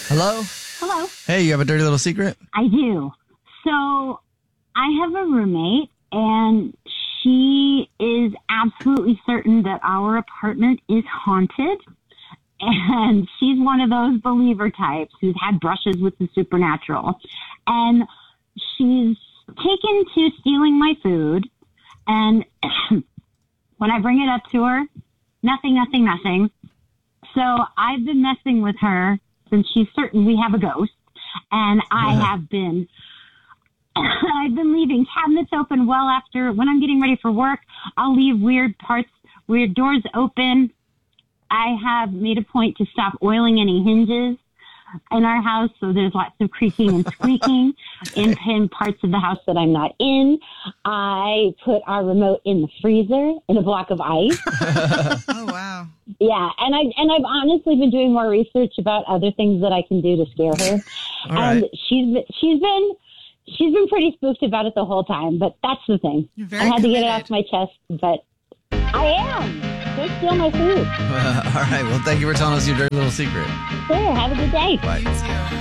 Hello? Hello. Hey, you have a dirty little secret? I do. So I have a roommate, and she is absolutely certain that our apartment is haunted. And she's one of those believer types who's had brushes with the supernatural. And she's taken to stealing my food. And when I bring it up to her, nothing. So I've been messing with her since she's certain we have a ghost. And I've been leaving cabinets open well after when I'm getting ready for work. I'll leave weird doors open. I have made a point to stop oiling any hinges in our house, so there's lots of creaking and squeaking in parts of the house that I'm not in. I put our remote in the freezer in a block of ice. Oh, wow. Yeah, and I've honestly been doing more research about other things that I can do to scare her. And she's been pretty spooked about it the whole time, but that's the thing. You're very I had to get it committed. off my chest, but I am. Don't steal my food. All right. Well, thank you for telling us your dirty little secret. Sure, have a good day. Bye. You too.